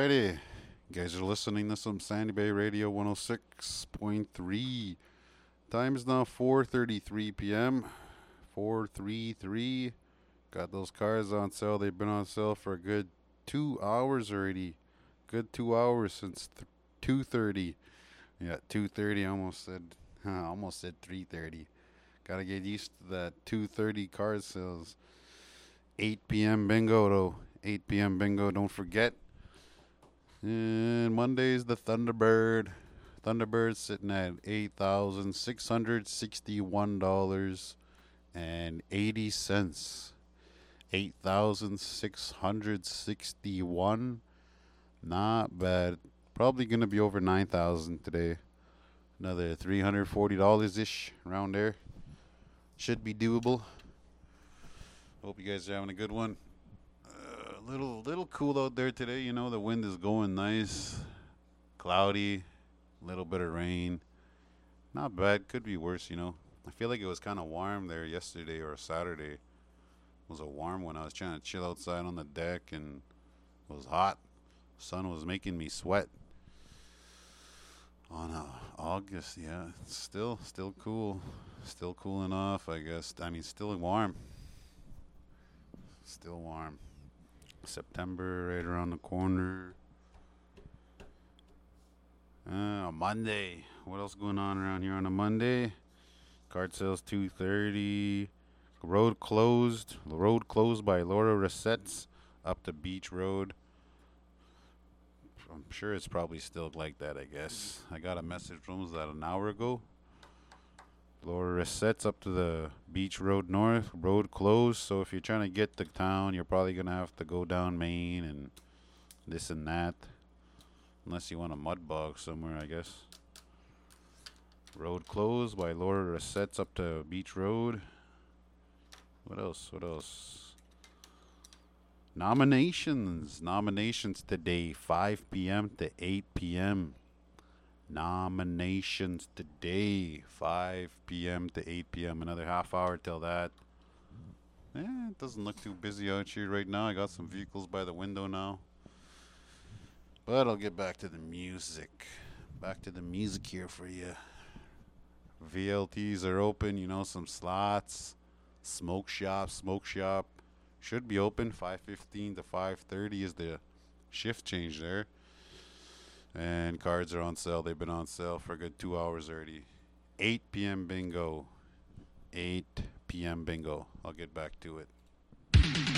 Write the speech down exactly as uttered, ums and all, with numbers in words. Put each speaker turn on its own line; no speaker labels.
Friday. You guys are listening to some Sandy Bay Radio one oh six point three. Time is now four thirty-three p.m. four thirty-three. Got those cars on sale. They've been on sale for a good two hours already. Good two hours since th- two thirty. Yeah, two thirty. I almost said, huh, almost said three thirty. Gotta get used to that two thirty car sales. eight p.m. bingo though. eight p.m. bingo. Don't forget. And Monday's the Thunderbird. Thunderbird sitting at eight thousand six hundred sixty-one dollars and eighty cents. eight thousand six hundred sixty-one. Not bad. Probably gonna be over nine thousand today. Another three hundred forty dollars ish around there. Should be doable. Hope you guys are having a good one. A little little cool out there today, you know, the wind is going nice. Cloudy, a little bit of rain. Not bad, could be worse, you know. I feel like it was kind of warm there yesterday or Saturday. It was a warm one. I was trying to chill outside on the deck and it was hot. Sun was making me sweat. On uh, August, yeah, it's still still cool. Still cooling off, I guess. I mean, still warm. Still warm. September right around the corner. Uh, Monday. What else going on around here on a Monday? Card sales two thirty. Road closed. The road closed by Laura Resets up to Beach Road. I'm sure it's probably still like that, I guess. I got a message from was that an hour ago. Laura Resets up to the Beach Road North. Road closed, so if you're trying to get to town, you're probably going to have to go down Main and this and that. Unless you want a mud bog somewhere, I guess. Road closed by Laura Resets up to Beach Road. What else? What else? Nominations. Nominations today, five p.m. to eight p.m. Nominations today, five p.m. to eight p.m. Another half hour till that. Eh, it doesn't look too busy out here right now. I got some vehicles by the window now. But I'll get back to the music. Back to the music here for you. V L Ts are open, you know, some slots. Smoke shop, smoke shop. Should be open. five fifteen to five thirty is the shift change there. And cards are on sale. They've been on sale for a good two hours already. eight p.m. bingo. eight p.m. bingo. I'll get back to it.